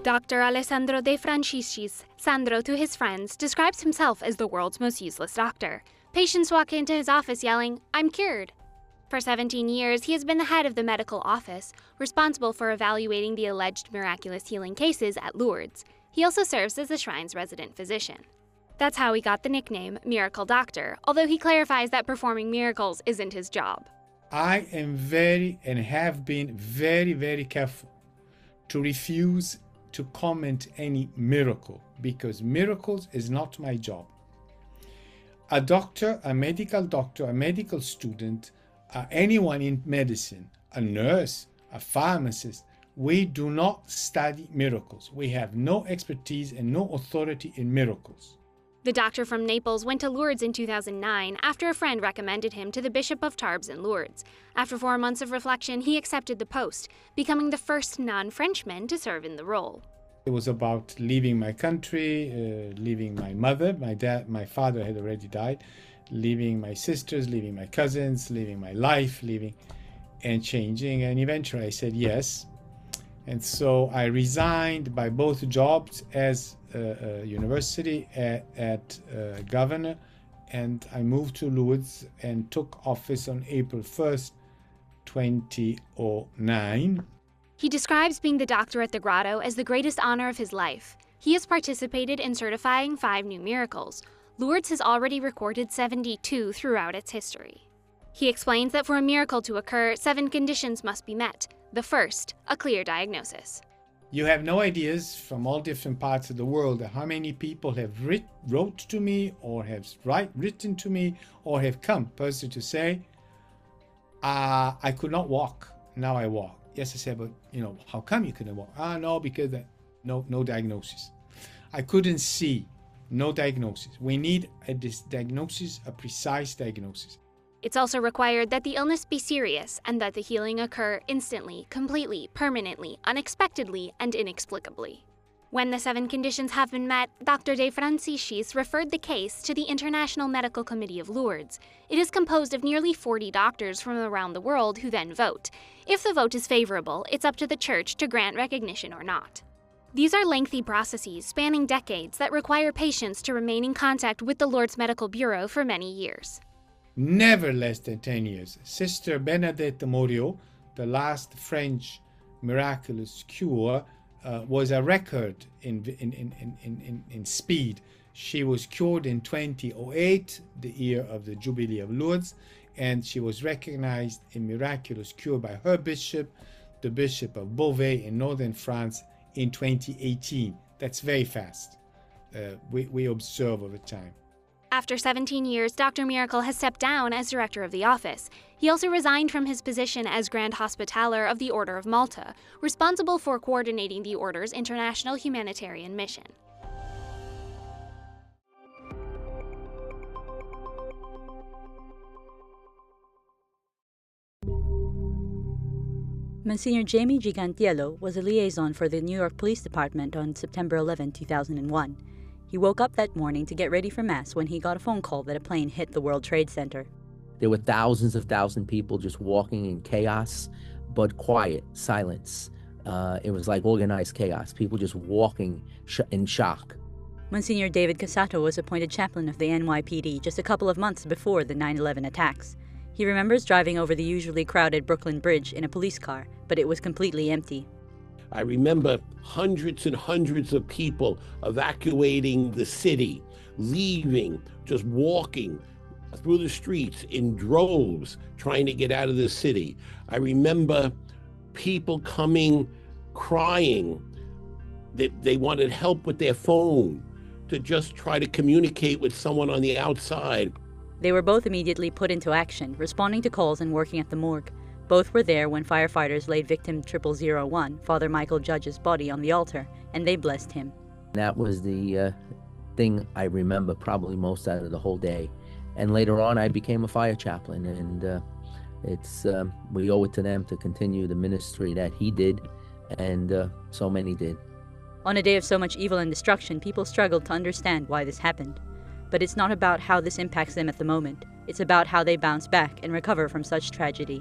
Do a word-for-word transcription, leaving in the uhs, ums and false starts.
Doctor Alessandro De Franciscis, Sandro to his friends, describes himself as the world's most useless doctor. Patients walk into his office yelling, "I'm cured." For seventeen years, he has been the head of the medical office, responsible for evaluating the alleged miraculous healing cases at Lourdes. He also serves as the shrine's resident physician. That's how he got the nickname Miracle Doctor, although he clarifies that performing miracles isn't his job. I am very and have been very, very careful to refuse to comment any miracle, because miracles is not my job. A doctor, a medical doctor, a medical student, uh, anyone in medicine, a nurse, a pharmacist, we do not study miracles. We have no expertise and no authority in miracles. The doctor from Naples went to Lourdes in two thousand nine after a friend recommended him to the Bishop of Tarbes in Lourdes. After four months of reflection, he accepted the post, becoming the first non-Frenchman to serve in the role. It was about leaving my country, uh, leaving my mother. My dad, my father had already died. Leaving my sisters, leaving my cousins, leaving my life, leaving and changing. And eventually I said yes. And so I resigned by both jobs as a, a university at, at uh, governor, and I moved to Lourdes and took office on April first, twenty oh nine. He describes being the doctor at the grotto as the greatest honor of his life. He has participated in certifying five new miracles. Lourdes has already recorded seventy-two throughout its history. He explains that for a miracle to occur, seven conditions must be met. The first, a clear diagnosis. You have no ideas from all different parts of the world how many people have writ, wrote to me or have write, written to me or have come personally to say, uh, I could not walk, now I walk. Yes, I said, but you know, how come you couldn't walk? Ah, no, because uh, no, no diagnosis. I couldn't see, no diagnosis. We need a dis- diagnosis, a precise diagnosis. It's also required that the illness be serious and that the healing occur instantly, completely, permanently, unexpectedly, and inexplicably. When the seven conditions have been met, Doctor De Franciscis referred the case to the International Medical Committee of Lourdes. It is composed of nearly forty doctors from around the world who then vote. If the vote is favorable, it's up to the Church to grant recognition or not. These are lengthy processes spanning decades that require patients to remain in contact with the Lourdes Medical Bureau for many years. Never less than ten years. Sister Bernadette Morio, the last French miraculous cure, uh, was a record in, in, in, in, in, in speed. She was cured in twenty oh eight, the year of the Jubilee of Lourdes, and she was recognized in miraculous cure by her bishop, the Bishop of Beauvais in northern France, in twenty eighteen. That's very fast. Uh, we, we observe over time. After seventeen years, Doctor Miracle has stepped down as director of the office. He also resigned from his position as Grand Hospitaller of the Order of Malta, responsible for coordinating the Order's international humanitarian mission. Monsignor Jamie Gigantiello was a liaison for the New York Police Department on September eleventh, two thousand one. He woke up that morning to get ready for Mass when he got a phone call that a plane hit the World Trade Center. There were thousands of thousands of people just walking in chaos, but quiet, silence. Uh, it was like organized chaos, people just walking sh- in shock. Monsignor David Cassato was appointed chaplain of the N Y P D just a couple of months before the nine eleven attacks. He remembers driving over the usually crowded Brooklyn Bridge in a police car, but it was completely empty. I remember hundreds and hundreds of people evacuating the city, leaving, just walking through the streets in droves, trying to get out of the city. I remember people coming, crying that they wanted help with their phone to just try to communicate with someone on the outside. They were both immediately put into action, responding to calls and working at the morgue. Both were there when firefighters laid victim triple zero one, Father Michael Judge's body, on the altar, and they blessed him. That was the uh, thing I remember probably most out of the whole day. And later on, I became a fire chaplain, and uh, it's um, we owe it to them to continue the ministry that he did, and uh, so many did. On a day of so much evil and destruction, people struggled to understand why this happened. But it's not about how this impacts them at the moment. It's about how they bounce back and recover from such tragedy.